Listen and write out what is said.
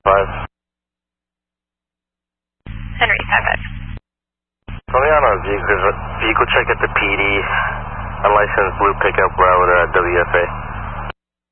5. Henry, 5-5. Call me on a vehicle check at the PD, unlicensed blue pickup route WFA.